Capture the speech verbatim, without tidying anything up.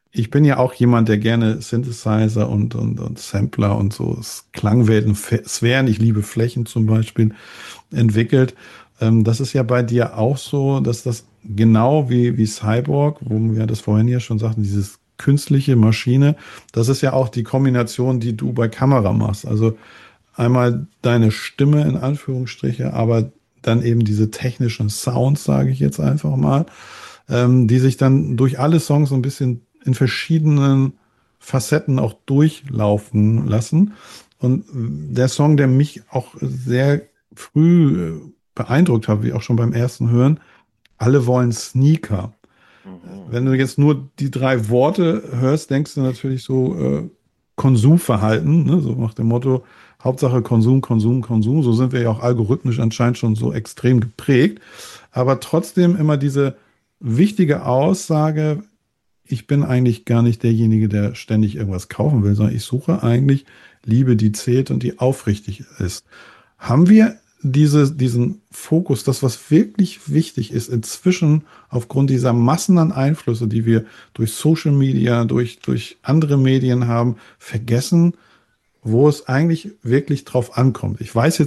ich bin ja auch jemand, der gerne Synthesizer und, und, und Sampler und so Klangwelten, Fe- Sphären, ich liebe Flächen zum Beispiel, entwickelt. Ähm, das ist ja bei dir auch so, dass das genau wie, wie Cyborg, wo wir das vorhin ja schon sagten, dieses künstliche Maschine, das ist ja auch die Kombination, die du bei Kamera machst. Also einmal deine Stimme in Anführungsstriche, aber dann eben diese technischen Sounds, sage ich jetzt einfach mal, ähm, die sich dann durch alle Songs so ein bisschen in verschiedenen Facetten auch durchlaufen lassen. Und der Song, der mich auch sehr früh äh, beeindruckt hat, wie auch schon beim ersten Hören, alle wollen Sneaker. Mhm. Wenn du jetzt nur die drei Worte hörst, denkst du natürlich so äh, Konsumverhalten, ne? So nach dem Motto, Hauptsache Konsum, Konsum, Konsum. So sind wir ja auch algorithmisch anscheinend schon so extrem geprägt. Aber trotzdem immer diese wichtige Aussage, ich bin eigentlich gar nicht derjenige, der ständig irgendwas kaufen will, sondern ich suche eigentlich Liebe, die zählt und die aufrichtig ist. Haben wir diese, diesen Fokus, das, was wirklich wichtig ist, inzwischen aufgrund dieser Massen an Einflüsse, die wir durch Social Media, durch, durch andere Medien haben, vergessen, wo es eigentlich wirklich drauf ankommt? Ich weiß jetzt,